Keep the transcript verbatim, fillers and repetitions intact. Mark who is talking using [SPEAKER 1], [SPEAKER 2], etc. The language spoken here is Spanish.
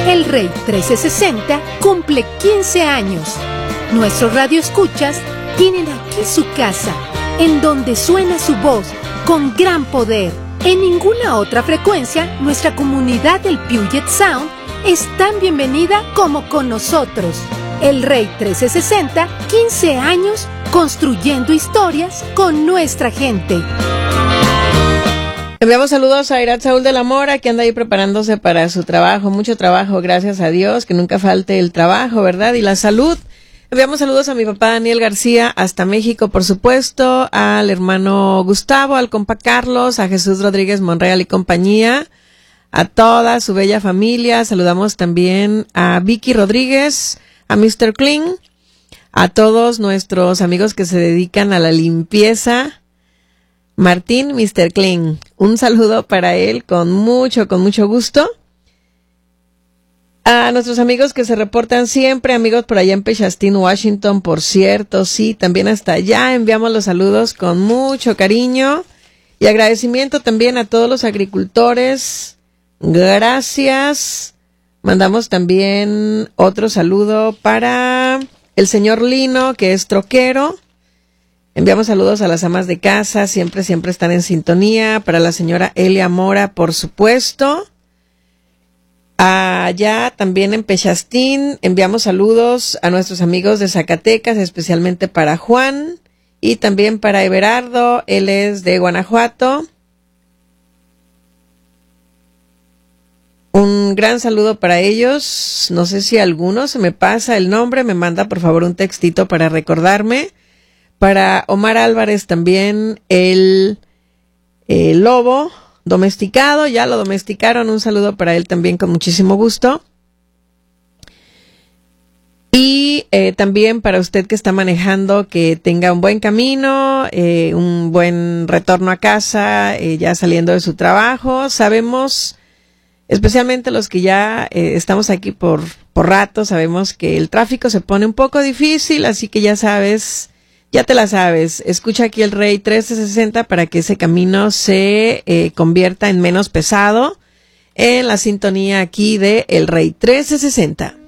[SPEAKER 1] El Rey trece sesenta cumple quince años. Nuestros radioescuchas tienen aquí su casa, en donde suena su voz con gran poder. En ninguna otra frecuencia, nuestra comunidad del Puget Sound es tan bienvenida como con nosotros. El Rey trece sesenta, quince años construyendo historias con nuestra gente.
[SPEAKER 2] Enviamos saludos a Irat Saúl de la Mora, que anda ahí preparándose para su trabajo. Mucho trabajo, gracias a Dios, que nunca falte el trabajo, ¿verdad? Y la salud. Enviamos saludos a mi papá Daniel García, hasta México, por supuesto, al hermano Gustavo, al compa Carlos, a Jesús Rodríguez Monreal y compañía, a toda su bella familia. Saludamos también a Vicky Rodríguez, a mister Kling, a todos nuestros amigos que se dedican a la limpieza. Martín, mister Kling, un saludo para él con mucho, con mucho gusto. A nuestros amigos que se reportan siempre, amigos por allá en Pechastín, Washington, por cierto, sí, también hasta allá enviamos los saludos con mucho cariño y agradecimiento también a todos los agricultores. Gracias. Mandamos también otro saludo para el señor Lino, que es troquero. Enviamos saludos a las amas de casa, siempre, siempre están en sintonía. Para la señora Elia Mora, por supuesto. Allá también en Pechastín enviamos saludos a nuestros amigos de Zacatecas, especialmente para Juan y también para Everardo, él es de Guanajuato. Un gran saludo para ellos. No sé si alguno se me pasa el nombre, me manda por favor un textito para recordarme. Para Omar Álvarez también, el, el lobo domesticado, ya lo domesticaron, un saludo para él también con muchísimo gusto. Y eh, también para usted que está manejando, que tenga un buen camino, eh, un buen retorno a casa, eh, ya saliendo de su trabajo. Sabemos, especialmente los que ya eh, estamos aquí por, por rato, sabemos que el tráfico se pone un poco difícil, así que ya sabes... Ya te la sabes, escucha aquí el Rey trece sesenta para que ese camino se eh, convierta en menos pesado en la sintonía aquí de El Rey trece sesenta.